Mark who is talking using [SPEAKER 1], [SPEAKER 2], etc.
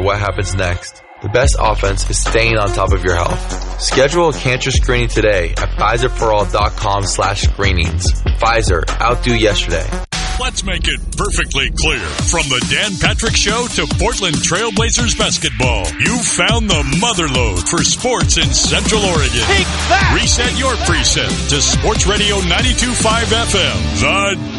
[SPEAKER 1] what happens next. The best offense is staying on top of your health. Schedule a cancer screening today at PfizerForAll.com/screenings. Pfizer, outdo yesterday.
[SPEAKER 2] Let's make it perfectly clear. From the Dan Patrick Show to Portland Trailblazers basketball, you found the motherlode for sports in Central Oregon.
[SPEAKER 3] Take that!
[SPEAKER 2] Reset your preset to Sports Radio 92.5 FM. The